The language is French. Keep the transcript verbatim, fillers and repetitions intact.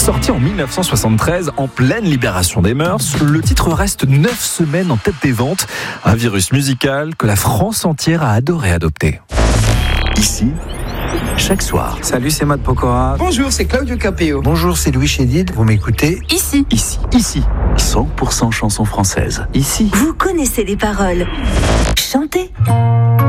Sorti en mille neuf cent soixante-treize, en pleine libération des mœurs, le titre reste neuf semaines en tête des ventes. Un virus musical que la France entière a adoré adopter. Ici, chaque soir. Salut, c'est Matt Pokora. Bonjour, c'est Claudio Capéo. Bonjour, c'est Louis Chédid. Vous m'écoutez ? Ici. Ici. Ici. cent pour cent chansons françaises. Ici. Vous connaissez les paroles. Chantez.